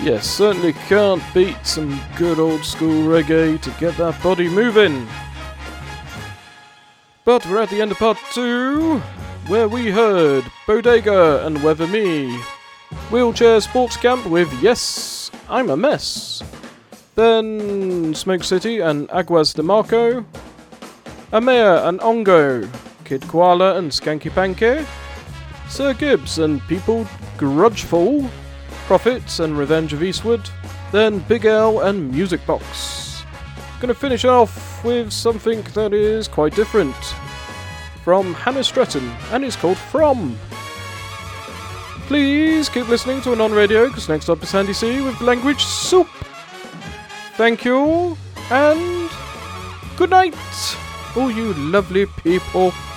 Yes, certainly can't beat some good old school reggae to get that body moving. But we're at the end of part 2, where we heard Bodega and Weather Me, Wheelchair Sports Camp with Yes, I'm a Mess, then Smoke City and Aguas de Marco, Amea and Ongo, Kid Koala and Skanky Panky, Sir Gibbs and People Grudgeful, Prophets and Revenge of Eastwood, then Big L and Music Box. Gonna finish off with something that is quite different, from Hannah Stretton, and it's called From. Please keep listening to Anon Radio, because next up is Sandy C with Language Soup. Thank you, and good night, all you lovely people.